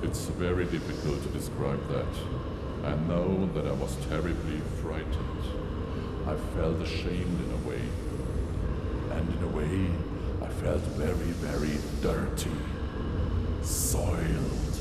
It's very difficult to describe that. I know that I was terribly frightened. I felt ashamed in a way. And in a way, I felt very, very dirty. Soiled.